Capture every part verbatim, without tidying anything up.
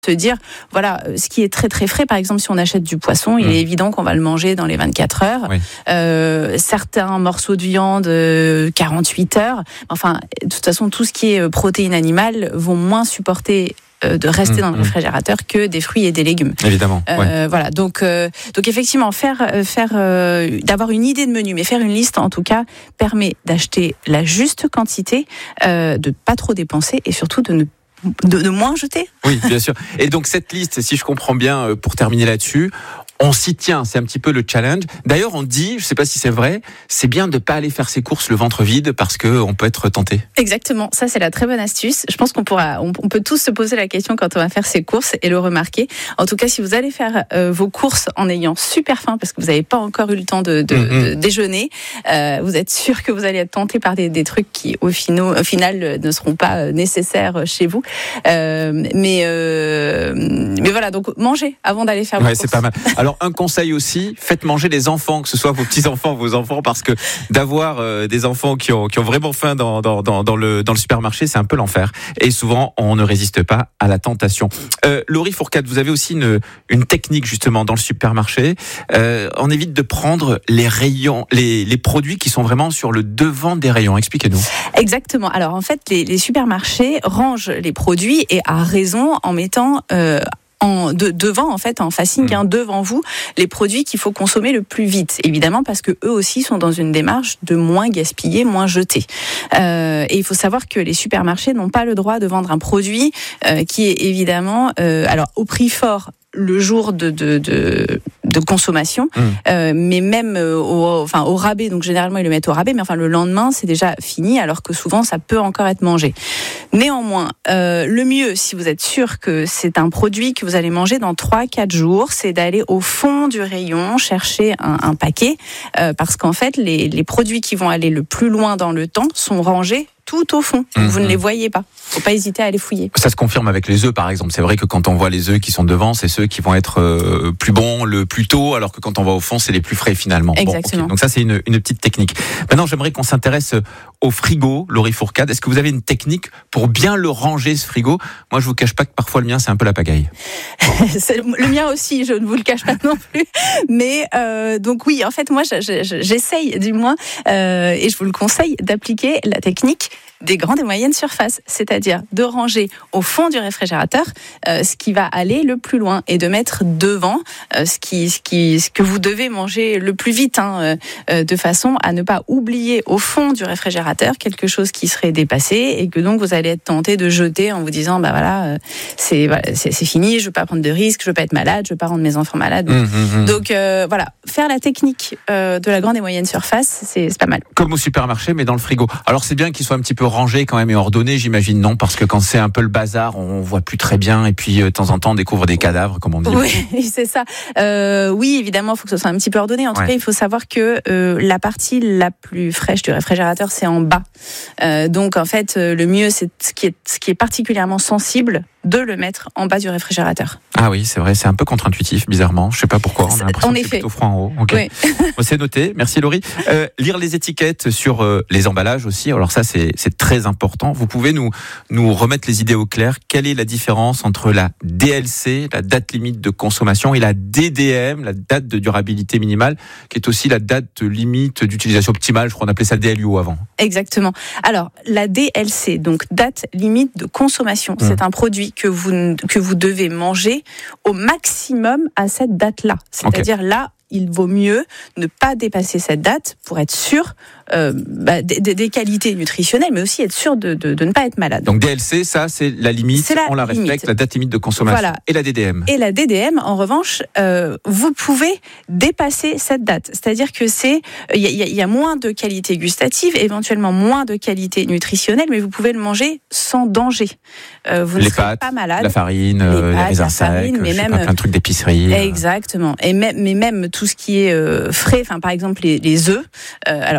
se dire, voilà, ce qui est très très frais, par exemple, si on achète du poisson, il mmh. est évident qu'on va le manger dans les vingt-quatre heures. Oui. Euh, certains morceaux de viande, euh, quarante-huit heures. Enfin, de toute façon, tout ce qui est protéines animales vont moins supporter de rester mmh, dans le réfrigérateur mmh. que des fruits et des légumes. Évidemment. Euh, ouais. Voilà. Donc, euh, donc effectivement, faire, faire, euh, d'avoir une idée de menu, mais faire une liste en tout cas permet d'acheter la juste quantité, euh, de pas trop dépenser et surtout de ne De, de moins jeter. Oui, bien sûr. Et donc cette liste, si je comprends bien, pour terminer là-dessus, on s'y tient, c'est un petit peu le challenge. D'ailleurs, on dit, je ne sais pas si c'est vrai, c'est bien de ne pas aller faire ses courses le ventre vide parce qu'on peut être tenté. Exactement, ça c'est la très bonne astuce. Je pense qu'on pourra, on, on peut tous se poser la question quand on va faire ses courses et le remarquer. En tout cas, si vous allez faire euh, vos courses en ayant super faim parce que vous n'avez pas encore eu le temps de, de, mm-hmm. de déjeuner, euh, vous êtes sûr que vous allez être tenté par des, des trucs qui au, fino, au final ne seront pas nécessaires chez vous. Euh, mais, euh, mais voilà, donc mangez avant d'aller faire vos ouais, courses. C'est pas mal. Alors, un conseil aussi, faites manger les enfants, que ce soit vos petits-enfants, vos enfants, parce que d'avoir euh, des enfants qui ont, qui ont vraiment faim dans, dans, dans, dans, le, dans le supermarché, c'est un peu l'enfer. Et souvent, on ne résiste pas à la tentation. Euh, Laurie Fourcade, vous avez aussi une, une technique justement dans le supermarché. Euh, on évite de prendre les rayons, les, les produits qui sont vraiment sur le devant des rayons. Expliquez-nous. Exactement. Alors en fait, les, les supermarchés rangent les produits et à raison en mettant... Euh, En de, devant en fait en facing mmh. hein, devant vous les produits qu'il faut consommer le plus vite, évidemment parce que eux aussi sont dans une démarche de moins gaspiller, moins jeter. Euh, et il faut savoir que les supermarchés n'ont pas le droit de vendre un produit euh, qui est évidemment euh, alors au prix fort le jour de de, de de consommation, mmh. euh, mais même euh, au, enfin, au rabais, donc généralement ils le mettent au rabais, mais enfin le lendemain c'est déjà fini, alors que souvent ça peut encore être mangé. Néanmoins, euh, le mieux, si vous êtes sûr que c'est un produit que vous allez manger dans trois à quatre jours, c'est d'aller au fond du rayon chercher un, un paquet, euh, parce qu'en fait les, les produits qui vont aller le plus loin dans le temps sont rangés tout au fond, donc mmh. vous ne les voyez pas. Faut pas hésiter à aller fouiller. Ça se confirme avec les œufs, par exemple. C'est vrai que quand on voit les œufs qui sont devant, c'est ceux qui vont être euh, plus bons le plus tôt, alors que quand on va au fond, c'est les plus frais finalement. Exactement. Bon, okay. Donc ça, c'est une, une petite technique. Maintenant, j'aimerais qu'on s'intéresse au frigo, Laurie Fourcade. Est-ce que vous avez une technique pour bien le ranger, ce frigo ? Moi, je vous cache pas que parfois le mien, c'est un peu la pagaille. C'est le mien aussi, je ne vous le cache pas non plus. Mais euh, donc oui, en fait, moi, je, je, j'essaye du moins, euh, et je vous le conseille, d'appliquer la technique des grandes et moyennes surfaces, c'est-à-dire de ranger au fond du réfrigérateur euh, ce qui va aller le plus loin et de mettre devant euh, ce, qui, ce, qui, ce que vous devez manger le plus vite, hein, euh, de façon à ne pas oublier au fond du réfrigérateur quelque chose qui serait dépassé et que donc vous allez être tenté de jeter en vous disant bah voilà, euh, c'est, voilà c'est, c'est fini, je ne veux pas prendre de risques, je ne veux pas être malade, je ne veux pas rendre mes enfants malades. Mmh, mmh, mmh. Donc euh, voilà, faire la technique euh, de la grande et moyenne surface, c'est, c'est pas mal. Comme au supermarché, mais dans le frigo. Alors c'est bien qu'il soit un petit peu rangé quand même et ordonné, j'imagine, non, parce que quand c'est un peu le bazar, on voit plus très bien et puis de temps en temps on découvre des cadavres, comme on dit. Oui, c'est ça. Euh, oui, évidemment, il faut que ce soit un petit peu ordonné. En tout ouais. cas, il faut savoir que euh, la partie la plus fraîche du réfrigérateur, c'est en bas. Euh, donc en fait, le mieux, c'est ce qui est, ce qui est particulièrement sensible, de le mettre en bas du réfrigérateur. Ah oui, c'est vrai, c'est un peu contre-intuitif, bizarrement. Je sais pas pourquoi, on a l'impression en que effet. c'est plutôt froid en haut. Okay. Oui. Bon, c'est noté, merci Laurie. Euh, lire les étiquettes sur euh, les emballages aussi, alors ça c'est, c'est très important. Vous pouvez nous, nous remettre les idées au clair. Quelle est la différence entre la D L C, la date limite de consommation, et la D D M, la date de durabilité minimale, qui est aussi la date limite d'utilisation optimale, je crois qu'on appelait ça le D L U O avant. Exactement. Alors, la D L C, donc date limite de consommation, mmh. c'est un produit que vous, que vous devez manger au maximum à cette date-là. C'est-à-dire okay. là, il vaut mieux ne pas dépasser cette date pour être sûr euh, bah, des, des qualités nutritionnelles, mais aussi être sûr de, de, de ne pas être malade. Donc D L C, ça c'est la limite, c'est la on la respecte, limite. La date limite de consommation. Voilà. Et la D D M. Et la D D M, en revanche, euh, vous pouvez dépasser cette date. C'est-à-dire que c'est, il y, y, y a moins de qualité gustative, éventuellement moins de qualité nutritionnelle, mais vous pouvez le manger sans danger. Euh, vous les ne serez pâtes, pas malade. La farine, les, pâtes, les raisins secs, mais même pas, plein de trucs d'épicerie. Exactement. Et même, mais même tout ce qui est euh, frais, enfin par exemple les, les œufs. Euh, alors il y a, y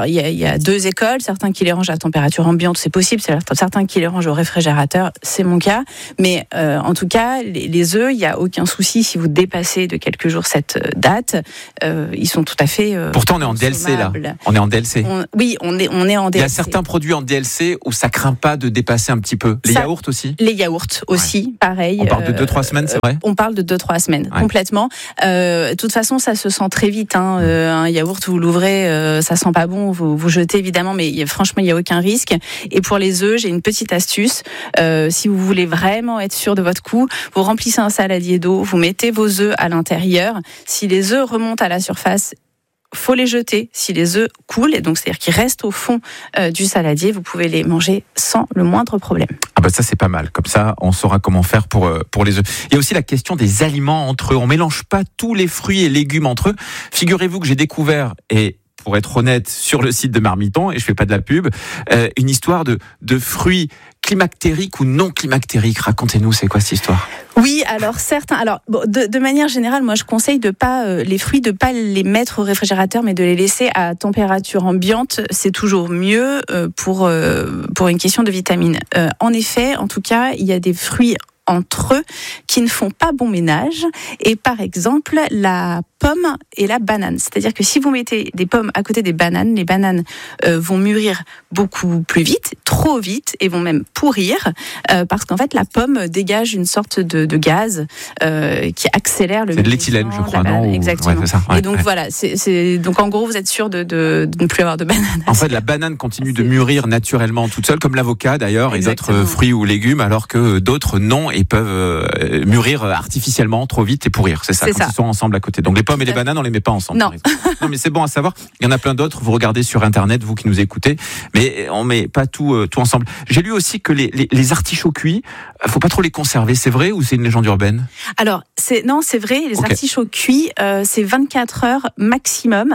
y a deux écoles, certains qui les rangent à température ambiante, c'est possible, certains qui les rangent au réfrigérateur, c'est mon cas. Mais euh, en tout cas, les, les œufs, il n'y a aucun souci si vous dépassez de quelques jours cette date, euh, ils sont tout à fait. Euh, Pourtant, on est en D L C là. On est en D L C. On, oui, on est on est en D L C. Il y a certains produits en D L C où ça craint pas de dépasser un petit peu. Les ça, yaourts aussi. Les yaourts aussi, ouais. Pareil. On parle de deux trois semaines, c'est vrai. On parle de deux trois semaines, ouais. Complètement. Euh, de toute façon, ça se sent très vite. Hein. Euh, un yaourt, vous l'ouvrez, euh, ça sent pas bon, vous vous jetez évidemment, mais y a, franchement, il y a aucun risque. Et pour les œufs, j'ai une petite astuce. Euh, si vous voulez vraiment être sûr de votre coup, vous remplissez un saladier d'eau, vous mettez vos œufs à l'intérieur. Si les œufs remontent à la surface, faut les jeter. Si les œufs coulent, et donc c'est-à-dire qu'ils restent au fond euh, du saladier, vous pouvez les manger sans le moindre problème. Ah bah ça c'est pas mal. Comme ça, on saura comment faire pour euh, pour les œufs. Il y a aussi la question des aliments entre eux. On mélange pas tous les fruits et légumes entre eux. Figurez-vous que j'ai découvert et pour être honnête, sur le site de Marmiton, et je fais pas de la pub, euh, une histoire de, de fruits climactériques ou non climactériques. Racontez-nous, c'est quoi cette histoire ? Oui, alors certains. Alors, bon, de, de manière générale, moi, je conseille de pas euh, les fruits, de pas les mettre au réfrigérateur, mais de les laisser à température ambiante. C'est toujours mieux euh, pour euh, pour une question de vitamines. Euh, en effet, en tout cas, il y a des fruits entre eux qui ne font pas bon ménage, et par exemple la pomme et la banane. C'est-à-dire que si vous mettez des pommes à côté des bananes, les bananes euh, vont mûrir beaucoup plus vite, trop vite, et vont même pourrir, euh, parce qu'en fait la pomme dégage une sorte de, de gaz euh, qui accélère le. C'est de l'éthylène, je crois, non ? Exactement. Ouais, c'est ça. Ouais, et donc ouais. voilà, c'est, c'est donc en gros vous êtes sûr de, de, de ne plus avoir de banane. En fait, la banane continue de mûrir naturellement toute seule, comme l'avocat d'ailleurs, exactement. Et d'autres fruits ou légumes, alors que d'autres non et peuvent euh, mûrir artificiellement trop vite et pourrir. C'est ça. C'est quand ça. ils sont ensemble à côté. Donc les pommes et les bananes, on les met pas ensemble. Non. Non, mais c'est bon à savoir. Il y en a plein d'autres. Vous regardez sur Internet, vous qui nous écoutez, mais on met pas tout euh, tout ensemble. J'ai lu aussi que les, les, les artichauts cuits, faut pas trop les conserver. C'est vrai ou c'est une légende urbaine ? Alors c'est non, c'est vrai. Les okay. artichauts cuits, euh, c'est vingt-quatre heures maximum.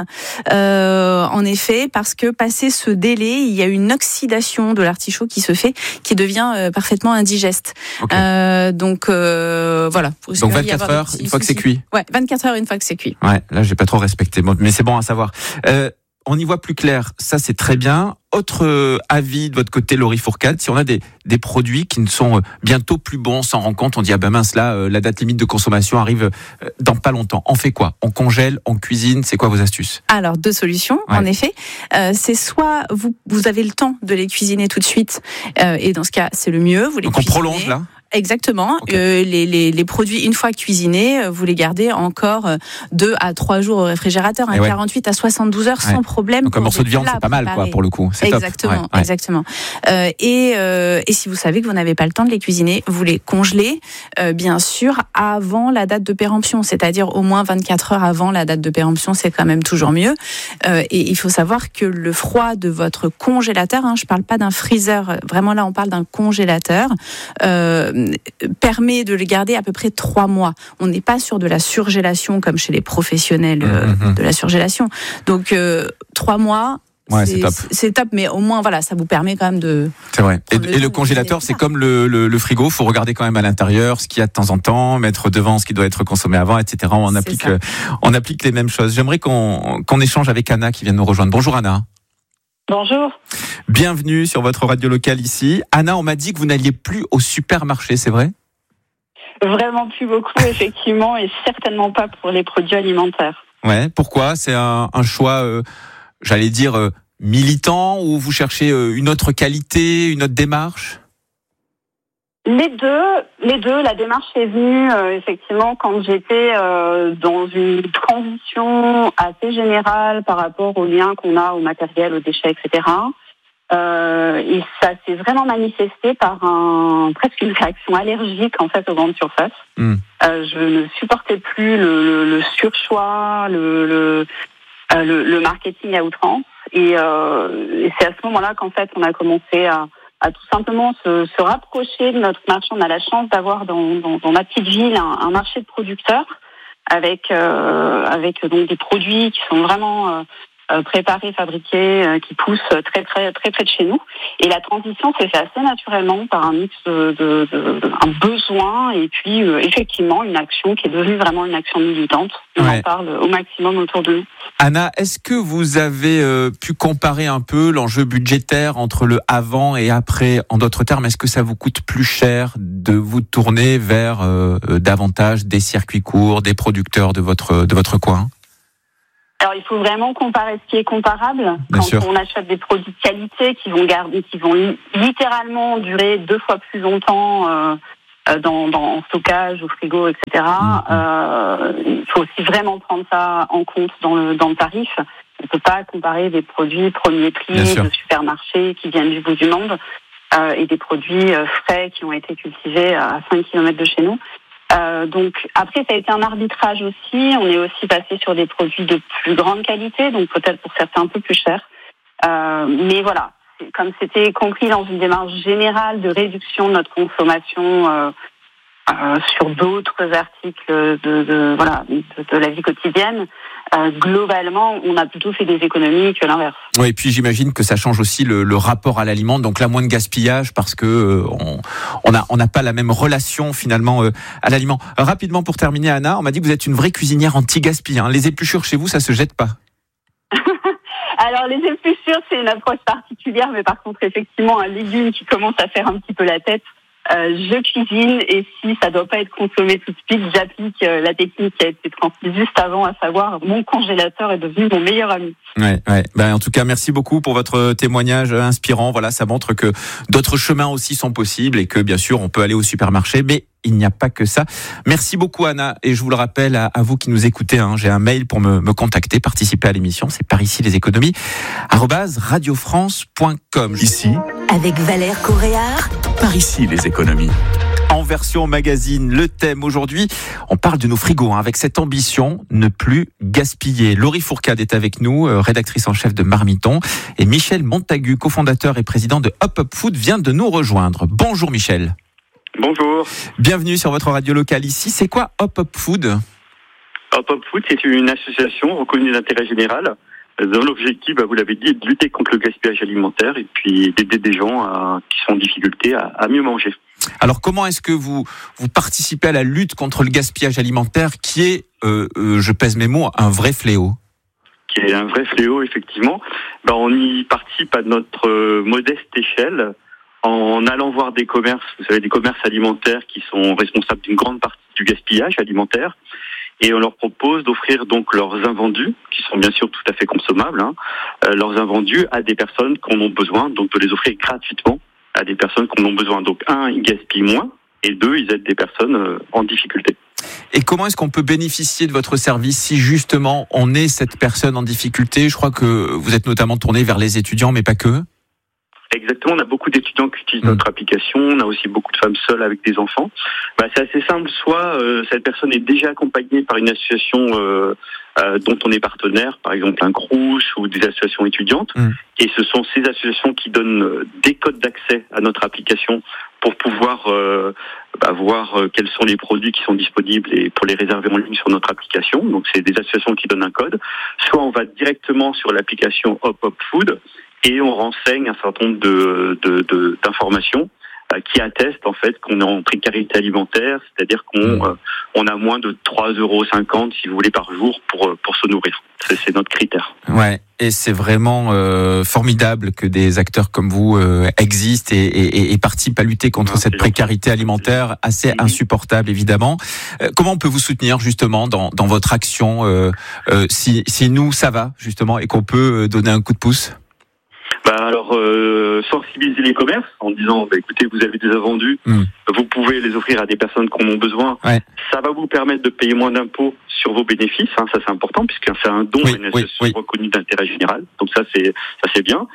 Euh, en effet, parce que passé ce délai, il y a une oxydation de l'artichaut qui se fait, qui devient euh, parfaitement indigeste. Okay. Euh, donc euh, voilà. Donc vingt-quatre heures une fois que c'est cuit. Ouais, vingt-quatre heures une fois que c'est cuit. Ouais, là j'ai pas trop respecté, mais c'est bon à savoir. Euh, on y voit plus clair, ça c'est très bien. Autre euh, avis de votre côté, Laurie Fourcade, si on a des, des produits qui ne sont euh, bientôt plus bons, on s'en rend compte, on dit ah ben mince là, euh, la date limite de consommation arrive euh, dans pas longtemps. On fait quoi ? On congèle, on cuisine, c'est quoi vos astuces ? Alors deux solutions, ouais. En effet. Euh, c'est soit vous, vous avez le temps de les cuisiner tout de suite, euh, et dans ce cas c'est le mieux. Vous les Donc cuisinez. On prolonge là ? Exactement. Okay. Euh, les, les, les produits, une fois cuisinés, vous les gardez encore deux à trois jours au réfrigérateur, hein, ouais. quarante-huit à soixante-douze heures ouais. sans problème. Donc un morceau de viande, c'est pas mal, quoi, pour le coup. C'est exactement, top. Ouais, exactement. Ouais. Euh, et, euh, et si vous savez que vous n'avez pas le temps de les cuisiner, vous les congelez, euh, bien sûr, avant la date de péremption, c'est-à-dire au moins vingt-quatre heures avant la date de péremption, c'est quand même toujours mieux. Euh, et il faut savoir que le froid de votre congélateur, hein, je parle pas d'un freezer, vraiment là on parle d'un congélateur, euh, permet de le garder à peu près trois mois. On n'est pas sur de la surgélation comme chez les professionnels euh, mmh, mmh. de la surgélation. Donc euh, trois mois. Ouais, c'est, c'est top. C'est top, mais au moins, voilà, ça vous permet quand même de. C'est vrai. Et, le, et le congélateur, c'est comme le, le, le frigo. Faut regarder quand même à l'intérieur ce qu'il y a de temps en temps, mettre devant ce qui doit être consommé avant, et cetera. On applique, euh, on applique les mêmes choses. J'aimerais qu'on, qu'on échange avec Anna qui vient de nous rejoindre. Bonjour Anna. Bonjour. Bienvenue sur votre radio locale ici. Anna, on m'a dit que vous n'alliez plus au supermarché, c'est vrai ? Vraiment plus beaucoup, effectivement, et certainement pas pour les produits alimentaires. Ouais. Pourquoi ? C'est un, un choix, euh, j'allais dire, euh, militant, ou vous cherchez euh, une autre qualité, une autre démarche ? Les deux, les deux. La démarche est venue euh, effectivement quand j'étais euh, dans une transition assez générale par rapport aux liens qu'on a au matériel, aux déchets, et cetera. Euh, et ça s'est vraiment manifesté par un presque une réaction allergique en fait aux grandes surfaces. Mmh. Euh, je ne supportais plus le, le, le surchoix, le, le, euh, le, le marketing à outrance. Et, euh, et c'est à ce moment-là qu'en fait on a commencé à à tout simplement se, se rapprocher de notre marché. On a la chance d'avoir dans, dans, dans ma petite ville un, un marché de producteurs avec euh, avec donc des produits qui sont vraiment euh, euh, préparés, fabriqués, euh, qui poussent très très très près de chez nous. Et la transition s'est faite assez naturellement par un mix de, de, de, de un besoin et puis euh, effectivement une action qui est devenue vraiment une action militante. On ouais. en parle au maximum autour de nous. Anna, est-ce que vous avez euh, pu comparer un peu l'enjeu budgétaire entre le avant et après? En d'autres termes, est-ce que ça vous coûte plus cher de vous tourner vers euh, davantage des circuits courts, des producteurs de votre de votre coin? Alors, il faut vraiment comparer ce qui est comparable. Bien Quand sûr. on achète des produits de qualité qui vont garder, qui vont li- littéralement durer deux fois plus longtemps euh, dans, dans en stockage, au frigo, et cetera. Mmh. Euh, il faut aussi vraiment prendre ça en compte dans le dans le tarif. On ne peut pas comparer des produits premier prix de supermarché qui viennent du bout du monde euh, et des produits euh, frais qui ont été cultivés à cinq kilomètres de chez nous. Euh, donc après ça a été un arbitrage aussi. On est aussi passé sur des produits de plus grande qualité, donc peut-être pour certains un peu plus chers. Euh, mais voilà, c'est, comme c'était compris dans une démarche générale de réduction de notre consommation euh, euh, sur d'autres articles de, de voilà de, de la vie quotidienne. Euh, globalement, on a plutôt fait des économies que l'inverse. Oui, et puis j'imagine que ça change aussi le, le rapport à l'aliment, donc là moins de gaspillage parce que euh, on on a on n'a pas la même relation finalement euh, à l'aliment. Rapidement pour terminer, Anna, on m'a dit que vous êtes une vraie cuisinière anti-gaspi. Hein. Les épluchures chez vous, ça se jette pas? Alors les épluchures, c'est une approche particulière, mais par contre effectivement un légume qui commence à faire un petit peu la tête. Euh, je cuisine et si ça doit pas être consommé tout de suite, j'applique euh, la technique qui a été transmise juste avant, à savoir mon congélateur est devenu mon meilleur ami. Ouais, ouais. Ben, en tout cas, merci beaucoup pour votre témoignage inspirant. Voilà, ça montre que d'autres chemins aussi sont possibles et que bien sûr on peut aller au supermarché, mais il n'y a pas que ça. Merci beaucoup Anna, et je vous le rappelle à, à vous qui nous écoutez, hein, j'ai un mail pour me, me contacter, participer à l'émission, c'est par ici les économies arobase radio france point com. Ici, avec Valère Coréard, par ici les économies. En version magazine, le thème aujourd'hui, on parle de nos frigos, hein, avec cette ambition, ne plus gaspiller. Laurie Fourcade est avec nous, euh, rédactrice en chef de Marmiton, et Michel Montagu, cofondateur et président de Hop Hop Food, vient de nous rejoindre. Bonjour Michel. Bonjour. Bienvenue sur votre radio locale ici. C'est quoi Hop Hop Food ? Hop Hop Food, c'est une association reconnue d'intérêt général dont l'objectif, bah, vous l'avez dit, est de lutter contre le gaspillage alimentaire et puis d'aider des gens à, qui sont en difficulté à, à mieux manger. Alors comment est-ce que vous, vous participez à la lutte contre le gaspillage alimentaire qui est, euh, euh, je pèse mes mots, un vrai fléau ? Qui est un vrai fléau, effectivement. Bah, on y participe à notre euh, modeste échelle en allant voir des commerces, vous savez, des commerces alimentaires qui sont responsables d'une grande partie du gaspillage alimentaire. Et on leur propose d'offrir donc leurs invendus, qui sont bien sûr tout à fait consommables, hein, euh, leurs invendus à des personnes qui en ont besoin, donc de les offrir gratuitement à des personnes qui en ont besoin. Donc un, ils gaspillent moins, et deux, ils aident des personnes euh, en difficulté. Et comment est-ce qu'on peut bénéficier de votre service si justement on est cette personne en difficulté ? Je crois que vous êtes notamment tourné vers les étudiants, mais pas que. Exactement, on a beaucoup d'étudiants qui utilisent mmh. notre application, on a aussi beaucoup de femmes seules avec des enfants. Bah, c'est assez simple, soit euh, cette personne est déjà accompagnée par une association euh, euh, dont on est partenaire, par exemple un Crous ou des associations étudiantes, mmh. et ce sont ces associations qui donnent des codes d'accès à notre application pour pouvoir euh, bah, voir euh, quels sont les produits qui sont disponibles et pour les réserver en ligne sur notre application. Donc c'est des associations qui donnent un code. Soit on va directement sur l'application Hop Hop Food et on renseigne un certain nombre de, de, de, d'informations euh, qui attestent en fait qu'on est en précarité alimentaire, c'est-à-dire qu'on euh, on a moins de trois euros cinquante si vous voulez par jour pour pour se nourrir. C'est, c'est notre critère. Ouais, et c'est vraiment euh, formidable que des acteurs comme vous euh, existent et, et, et participent à lutter contre ah, cette précarité alimentaire assez mmh. insupportable évidemment. Euh, comment on peut vous soutenir justement dans dans votre action euh, euh, si si nous ça va justement et qu'on peut donner un coup de pouce? Bah alors, euh, sensibiliser les commerces en disant, bah, écoutez, vous avez des invendus, mmh. vous pouvez les offrir à des personnes qui en ont besoin. Ouais. Ça va vous permettre de payer moins d'impôts sur vos bénéfices, hein, ça c'est important, puisque c'est un don oui, à une association oui, oui. reconnue d'intérêt général. Donc ça c'est ça c'est bien.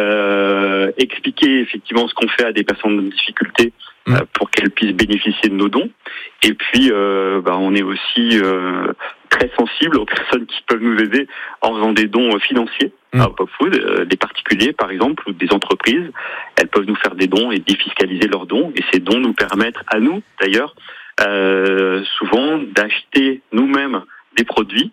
Euh, expliquer effectivement ce qu'on fait à des personnes en difficulté mmh. euh, pour qu'elles puissent bénéficier de nos dons. Et puis, euh, bah, on est aussi euh, très sensible aux personnes qui peuvent nous aider en faisant des dons financiers. Mmh. À Hop Hop Food, euh, des particuliers par exemple ou des entreprises, elles peuvent nous faire des dons et défiscaliser leurs dons, et ces dons nous permettent à nous d'ailleurs euh, souvent d'acheter nous-mêmes des produits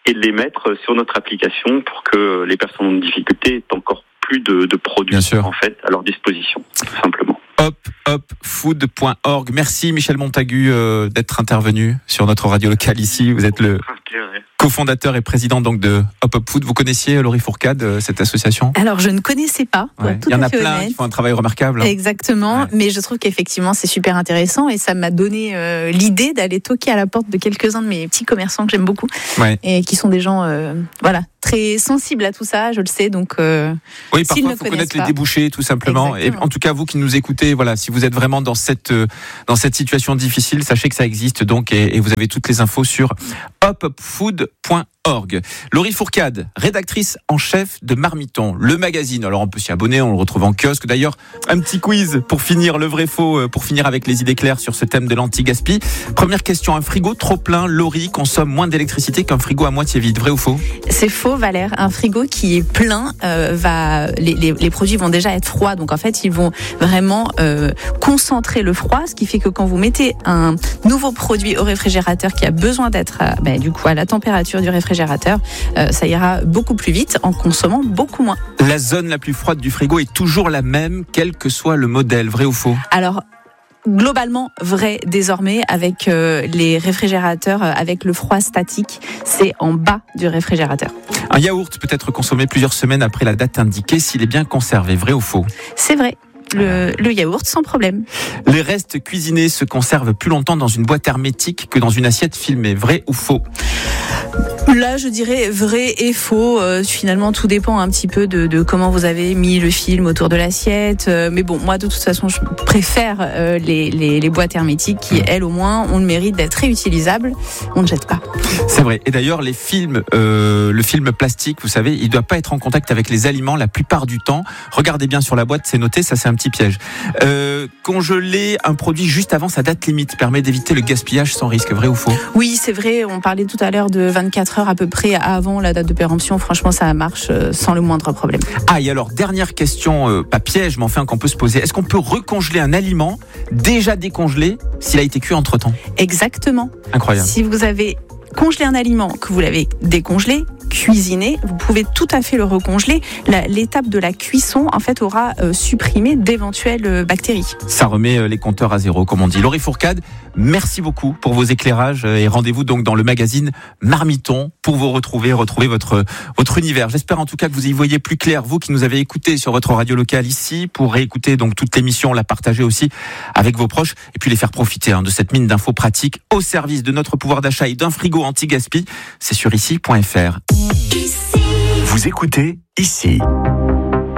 et de les mettre sur notre application pour que les personnes en difficulté aient encore plus de, de produits en fait à leur disposition, tout simplement. hop hop food point org. Merci Michel Montagu euh, d'être intervenu sur notre radio locale ici. Vous êtes le cofondateur et président donc de Hop Hop Food. Vous connaissiez Laurie Fourcade, euh, cette association ? Alors je ne connaissais pas. Ouais. Il y en a plein qui font un travail remarquable. Exactement, ouais. Mais je trouve qu'effectivement c'est super intéressant et ça m'a donné euh, l'idée d'aller toquer à la porte de quelques-uns de mes petits commerçants que j'aime beaucoup ouais. et qui sont des gens, euh, voilà, très sensibles à tout ça. Je le sais, donc. Euh, oui, parfois il faut connaître pas. les débouchés, tout simplement. Exactement. Et en tout cas, vous qui nous écoutez, voilà, si vous êtes vraiment dans cette dans cette situation difficile, sachez que ça existe donc et, et vous avez toutes les infos sur hop hop food point org. Laurie Fourcade, rédactrice en chef de Marmiton, le magazine. Alors on peut s'y abonner, on le retrouve en kiosque. D'ailleurs, un petit quiz pour finir le vrai faux, pour finir avec les idées claires sur ce thème de l'anti-gaspi. Première question, un frigo trop plein, Laurie, consomme moins d'électricité qu'un frigo à moitié vide, vrai ou faux ? C'est faux, Valère. Un frigo qui est plein, euh, va, les, les, les produits vont déjà être froids, donc en fait ils vont vraiment euh, concentrer le froid, ce qui fait que quand vous mettez un nouveau produit au réfrigérateur qui a besoin d'être à, ben, du coup à la température du réfrigérateur, euh, ça ira beaucoup plus vite en consommant beaucoup moins. La zone la plus froide du frigo est toujours la même, quel que soit le modèle, vrai ou faux ? Alors, globalement vrai désormais avec euh, les réfrigérateurs euh, avec le froid statique, c'est en bas du réfrigérateur. Un yaourt peut être consommé plusieurs semaines après la date indiquée s'il est bien conservé, vrai ou faux ? C'est vrai. Le, le yaourt sans problème. Les restes cuisinés se conservent plus longtemps dans une boîte hermétique que dans une assiette filmée, vrai ou faux ? Là, je dirais vrai et faux. Euh, finalement, tout dépend un petit peu de, de comment vous avez mis le film autour de l'assiette. Euh, mais bon, moi, de toute façon, je préfère euh, les, les, les boîtes hermétiques qui, elles, au moins, ont le mérite d'être réutilisables. On ne jette pas. C'est vrai. Et d'ailleurs, les films, euh, le film plastique, vous savez, il ne doit pas être en contact avec les aliments la plupart du temps. Regardez bien sur la boîte, c'est noté, ça c'est un petit piège. Euh, congeler un produit juste avant sa date limite permet d'éviter le gaspillage sans risque, vrai ou faux ? Oui, c'est vrai. On parlait tout à l'heure de vingt-quatre heures à peu près avant la date de péremption. Franchement, ça marche sans le moindre problème. Ah, et alors, dernière question, euh, pas piège, mais enfin qu'on peut se poser. Est-ce qu'on peut recongeler un aliment déjà décongelé s'il a été cuit entre-temps ? Exactement. Incroyable. Si vous avez congelé un aliment, que vous l'avez décongelé, cuisiner, vous pouvez tout à fait le recongeler. La, l'étape de la cuisson, en fait, aura euh, supprimé d'éventuelles euh, bactéries. Ça remet euh, les compteurs à zéro, comme on dit. Laurie Fourcade, merci beaucoup pour vos éclairages et rendez-vous donc dans le magazine Marmiton pour vous retrouver, retrouver votre votre univers. J'espère en tout cas que vous y voyez plus clair, vous qui nous avez écoutés sur votre radio locale ici, pour réécouter donc toute l'émission, la partager aussi avec vos proches et puis les faire profiter hein, de cette mine d'infos pratiques au service de notre pouvoir d'achat et d'un frigo anti-gaspi. C'est sur ici point f r. Vous écoutez Ici.